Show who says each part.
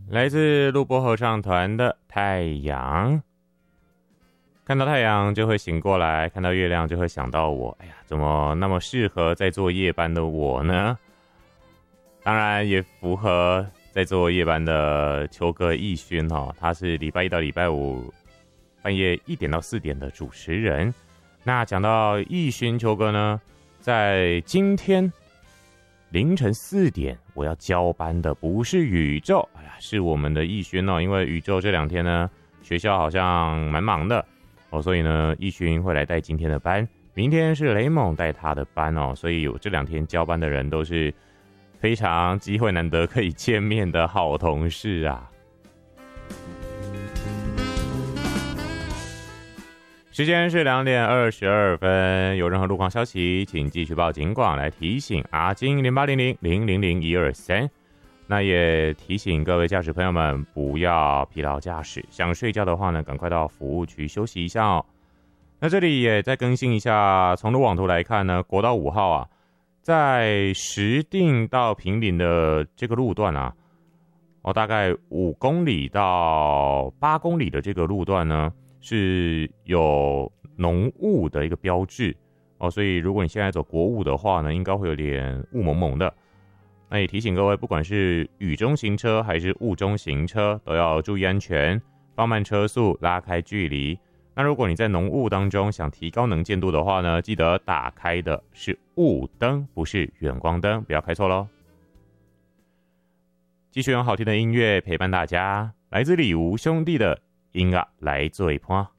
Speaker 1: 来自录播合唱团的太阳。看到太阳就会醒过来，看到月亮就会想到我。哎呀，怎么那么适合在做夜班的我呢？当然也符合在做夜班的秋哥奕勋哦，他是礼拜一到礼拜五半夜1点到4点的主持人。那讲到奕勋秋哥呢，在今天凌晨4点，我要交班的不是宇宙，哎呀，是我们的奕勋哦。因为宇宙这2天呢，学校好像蛮忙的哦，所以呢，奕勋会来带今天的班。明天是雷蒙带他的班哦，所以有这2天交班的人都是非常机会难得可以见面的好同事啊。时间是2点22分，有任何路况消息，请继续报警广来提醒阿金0800000123。那也提醒各位驾驶朋友们不要疲劳驾驶，想睡觉的话呢，赶快到服务区休息一下哦。那这里也再更新一下，从路网图来看呢，国道5号啊，在石碇到坪林的这个路段啊，大概5公里到8公里的这个路段呢，是有浓雾的一个标志哦，所以如果你现在走国五的话呢，应该会有点雾蒙蒙的。那也提醒各位，不管是雨中行车还是雾中行车，都要注意安全，放慢车速，拉开距离。那如果你在浓雾当中想提高能见度的话呢，记得打开的是雾灯，不是远光灯，不要开错咯。继续用好听的音乐陪伴大家，来自李吴兄弟的音乐来做一伴。